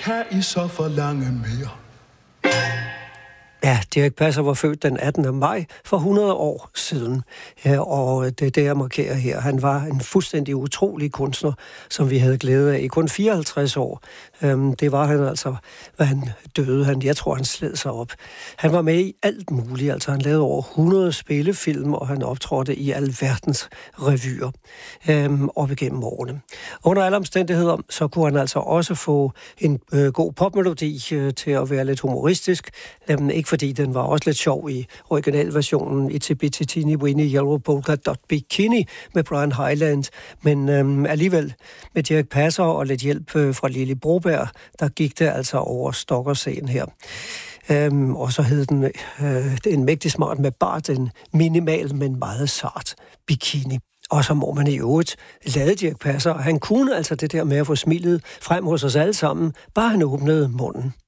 kan I så forlange mere? Ja, Dirch Passer var født den 18. maj for 100 år siden, og det er det, jeg markerer her. Han var en fuldstændig utrolig kunstner, som vi havde glæde af i kun 54 år. Det var han altså, hvad han døde. Jeg tror, han sled sig op. Han var med i alt muligt, altså han lavede over 100 spillefilm, og han optrådte i alverdens revyer op igennem årene. Under alle omstændigheder, så kunne han altså også få en god popmelodi til at være lidt humoristisk, ikke fordi den var også lidt sjov i originalversionen i Tibititini Winnie Yellow Polka Dot Bikini med Brian Hyland, men alligevel med Dirch Passer og lidt hjælp fra Lili Broberg, der gik det altså over stok og sten her. Og så hed den en mægtig smart med bare den minimal, men meget sart bikini. Og så må man i øvrigt lade Dirch Passer, han kunne altså det der med at få smilet frem hos os alle sammen, bare han åbnede munden.